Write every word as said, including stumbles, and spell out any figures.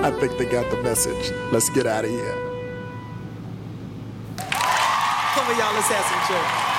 I think they got the message. Let's get out of here. Come on, y'all, let's have some church.